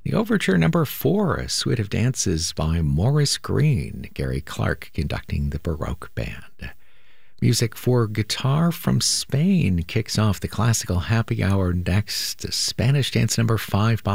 The Overture Number 4, a suite of dances by Maurice Greene, Gary Clark conducting the Baroque Band. Music for guitar from Spain kicks off the classical happy hour next. Spanish Dance Number 5 by